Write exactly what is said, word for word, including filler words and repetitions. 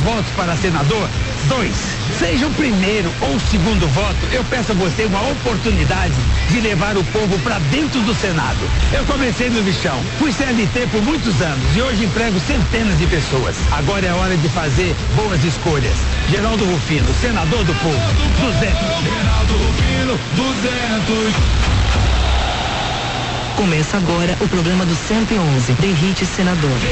votos para senador? Dois. Seja o primeiro ou o segundo voto, eu peço a você uma oportunidade de levar o povo para dentro do Senado. Eu comecei no lixão, fui C L T por muitos anos e hoje emprego centenas de pessoas. Agora é hora de fazer boas escolhas. Geraldo Rufino, senador do povo. duzentos. Geraldo Rufino, duzentos. Começa agora o programa do cento e onze, The Hit Senador.